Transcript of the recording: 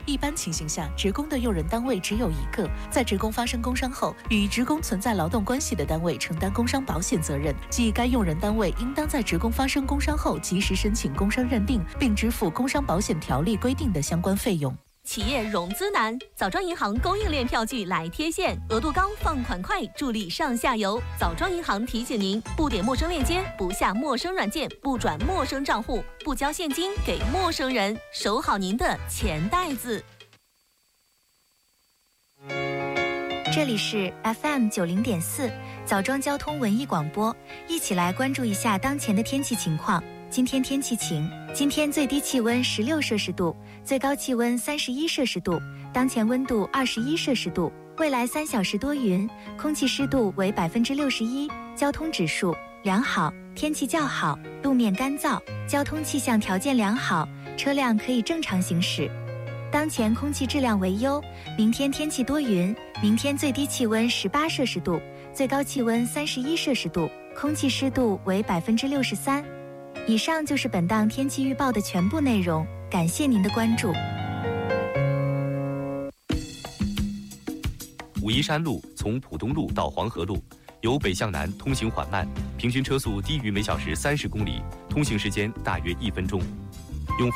一般情形下，职工的用人单位只有一个。在职工发生工伤后，与职工存在劳动关系的单位承担工伤保险责任，即该用人单位应当在职工发生工伤后及时申请工伤认定，并支付工伤保险条例规定的相关费用。 企业融资难，枣庄银行供应链票据来贴现，额度高，放款快，助力上下游。枣庄银行提醒您：不点陌生链接，不下陌生软件，不转陌生账户，不交现金给陌生人，守好您的钱袋子。 这里是 FM 90.4枣庄交通文艺广播，一起来关注一下当前的天气情况。今天天气晴，今天最低气温16摄氏度，最高气温31摄氏度，当前温度21摄氏度。未来3小时多云，空气湿度为61%，交通指数良好，天气较好，路面干燥，交通气象条件良好，车辆可以正常行驶。当前空气质量为优，明天天气多云，明天最低气温18摄氏度，最高气温31摄氏度，空气湿度为63%。以上就是本档天气预报的全部内容，感谢您的关注。 武夷山路从浦东路到黄河路，由北向南通行缓慢，平均车速低于每小时30公里，通行时间大约1分钟。